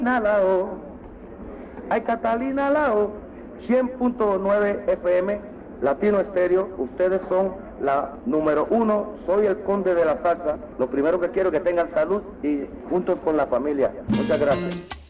Lao, ay Catalina Lao, 100.9 FM, Latino Estéreo, ustedes son la número 1, soy el conde de la salsa, lo primero que quiero es que tengan salud y juntos con la familia. Muchas gracias.